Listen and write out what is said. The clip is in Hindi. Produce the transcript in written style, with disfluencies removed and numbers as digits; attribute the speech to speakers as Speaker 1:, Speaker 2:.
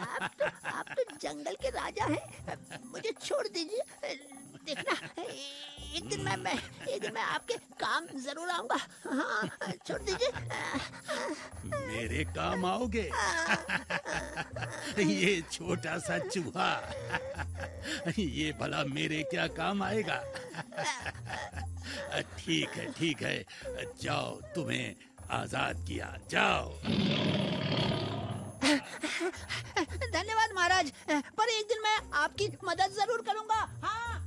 Speaker 1: आप तो जंगल के राजा हैं, मुझे छोड़ दीजिए। देखना, एक दिन मैं आपके काम जरूर आऊंगा। हाँ, छोड़ दीजिए।
Speaker 2: मेरे काम आओगे? ये छोटा सा चूहा, ये भला मेरे क्या काम आएगा? ठीक है, जाओ, तुम्हें आजाद किया, जाओ।
Speaker 1: धन्यवाद महाराज, पर एक दिन मैं आपकी मदद जरूर करूंगा। हाँ।